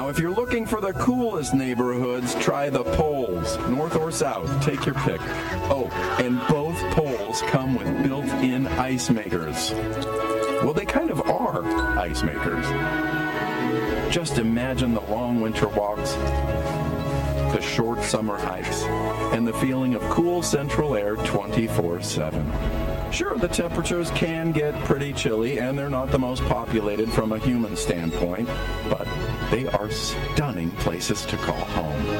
Now, if you're looking for the coolest neighborhoods, try the poles, north or south. Take your pick. Oh, and both poles come with built-in ice makers. Well, they kind of are ice makers. Just imagine the long winter walks, the short summer hikes, and the feeling of cool central air 24/7. Sure, the temperatures can get pretty chilly, and they're not the most populated from a human standpoint, but they are stunning places to call home.